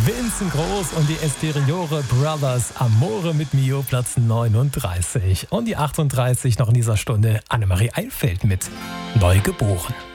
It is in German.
Vincent Groß und die Esteriore Brothers, Amore mit Mio, Platz 39. Und die 38 noch in dieser Stunde, Annemarie Eilfeld mit Neugeboren.